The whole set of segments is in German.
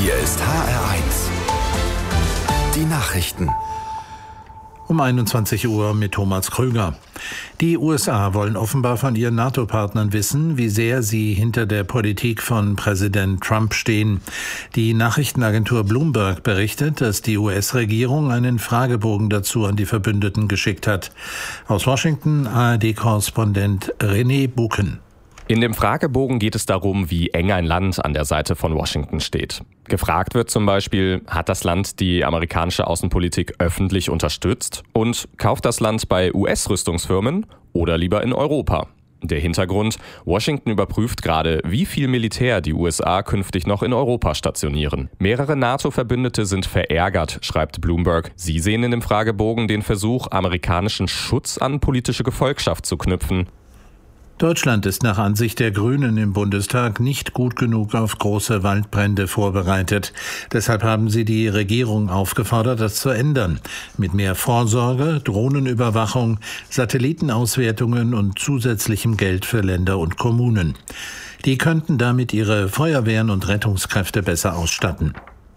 Hier ist HR1. Die Nachrichten. Um 21 Uhr mit Thomas Krüger. Die USA wollen offenbar von ihren NATO-Partnern wissen, wie sehr sie hinter der Politik von Präsident Trump stehen. Die Nachrichtenagentur Bloomberg berichtet, dass die US-Regierung einen Fragebogen dazu an die Verbündeten geschickt hat. Aus Washington ARD-Korrespondent René Buken. In dem Fragebogen geht es darum, wie eng ein Land an der Seite von Washington steht. Gefragt wird zum Beispiel, hat das Land die amerikanische Außenpolitik öffentlich unterstützt und kauft das Land bei US-Rüstungsfirmen oder lieber in Europa? Der Hintergrund: Washington überprüft gerade, wie viel Militär die USA künftig noch in Europa stationieren. Mehrere NATO-Verbündete sind verärgert, schreibt Bloomberg. Sie sehen in dem Fragebogen den Versuch, amerikanischen Schutz an politische Gefolgschaft zu knüpfen. Deutschland ist nach Ansicht der Grünen im Bundestag nicht gut genug auf große Waldbrände vorbereitet. Deshalb haben sie die Regierung aufgefordert, das zu ändern. Mit mehr Vorsorge, Drohnenüberwachung, Satellitenauswertungen und zusätzlichem Geld für Länder und Kommunen. Die könnten damit ihre Feuerwehren und Rettungskräfte besser ausstatten.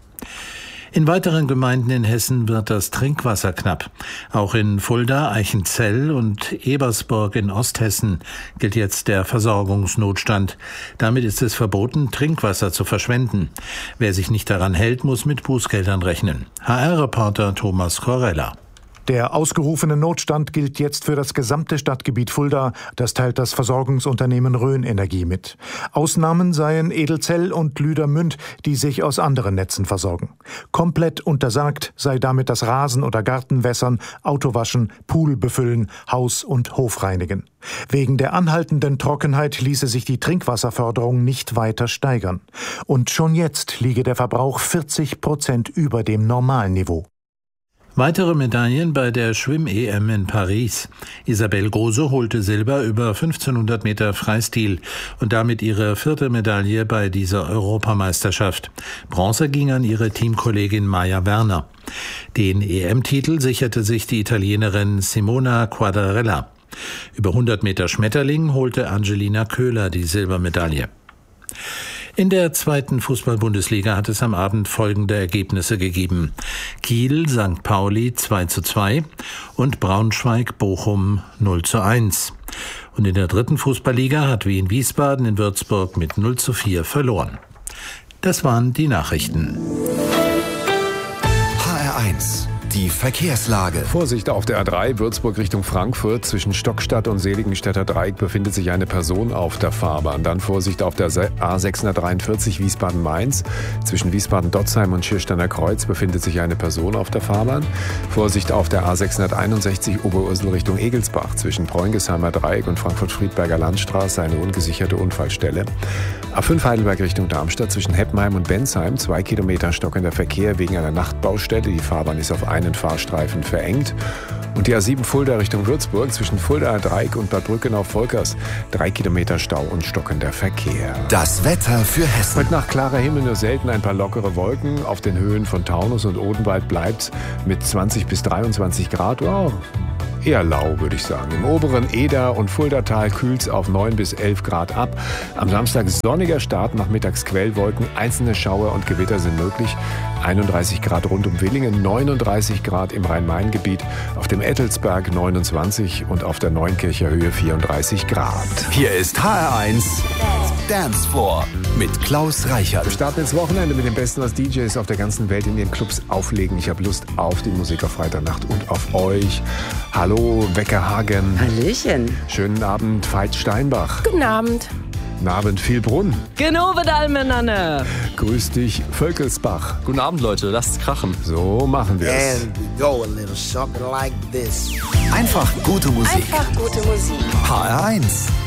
In weiteren Gemeinden in Hessen wird das Trinkwasser knapp. Auch in Fulda, Eichenzell und Ebersburg in Osthessen gilt jetzt der Versorgungsnotstand. Damit ist es verboten, Trinkwasser zu verschwenden. Wer sich nicht daran hält, muss mit Bußgeldern rechnen. HR-Reporter Thomas Korella. Der ausgerufene Notstand gilt jetzt für das gesamte Stadtgebiet Fulda. Das teilt das Versorgungsunternehmen Rhön Energie mit. Ausnahmen seien Edelzell und Lüdermünd, die sich aus anderen Netzen versorgen. Komplett untersagt sei damit das Rasen- oder Gartenwässern, Autowaschen, Pool befüllen, Haus- und Hof reinigen. Wegen der anhaltenden Trockenheit ließe sich die Trinkwasserförderung nicht weiter steigern. Und schon jetzt liege der Verbrauch 40% über dem Normalniveau. Weitere Medaillen bei der Schwimm-EM in Paris. Isabel Gose holte Silber über 1500 Meter Freistil und damit ihre 4. Medaille bei dieser Europameisterschaft. Bronze ging an ihre Teamkollegin Maja Werner. Den EM-Titel sicherte sich die Italienerin Simona Quadarella. Über 100 Meter Schmetterling holte Angelina Köhler die Silbermedaille. In der 2. Fußball-Bundesliga hat es am Abend folgende Ergebnisse gegeben. Kiel, St. Pauli 2:2 und Braunschweig-Bochum 0:1. Und in der 3. Fußballliga hat Wien Wiesbaden in Würzburg mit 0:4 verloren. Das waren die Nachrichten. HR1. Die Verkehrslage. Vorsicht auf der A3 Würzburg Richtung Frankfurt. Zwischen Stockstadt und Seligenstädter Dreieck befindet sich eine Person auf der Fahrbahn. Dann Vorsicht auf der A643 Wiesbaden-Mainz. Zwischen Wiesbaden-Dotzheim und Schiersteiner Kreuz befindet sich eine Person auf der Fahrbahn. Vorsicht auf der A661 Oberursel Richtung Egelsbach. Zwischen Preungesheimer Dreieck und Frankfurt-Friedberger Landstraße eine ungesicherte Unfallstelle. A5 Heidelberg Richtung Darmstadt. Zwischen Heppenheim und Bensheim 2 Kilometer stockender Verkehr wegen einer Nachtbaustelle. Die Fahrbahn ist auf einen Fahrstreifen verengt. Und die A7 Fulda Richtung Würzburg zwischen Fuldaer Dreieck und Bad Brückenau-Volkers 3 Kilometer Stau und stockender Verkehr. Das Wetter für Hessen. Heute Nacht klarer Himmel, nur selten ein paar lockere Wolken. Auf den Höhen von Taunus und Odenwald bleibt mit 20 bis 23 Grad. Oh, eher lau, würde ich sagen. Im oberen Eder- und Fuldatal kühlt's auf 9 bis 11 Grad ab. Am Samstag sonniger Start, nachmittags Quellwolken, einzelne Schauer und Gewitter sind möglich. 31 Grad rund um Willingen, 39 Grad im Rhein-Main-Gebiet, auf dem Ettelsberg 29 und auf der Neunkircher Höhe 34 Grad. Hier ist HR1 Dance Floor mit Klaus Reichert. Wir starten ins Wochenende mit dem Besten, was DJs auf der ganzen Welt in ihren Clubs auflegen. Ich habe Lust auf die Musik auf Freitagnacht und auf euch. Hallo, Wecker Hagen. Hallöchen. Schönen Abend, Veit Steinbach. Guten Abend. Guten Abend, Vielbrunn. Genau wieder miteinander. Grüß dich, Völkelsbach. Guten Abend, Leute, lasst es krachen. So machen wir es. And we go a little something like this. Einfach gute Musik. Einfach gute Musik. HR1.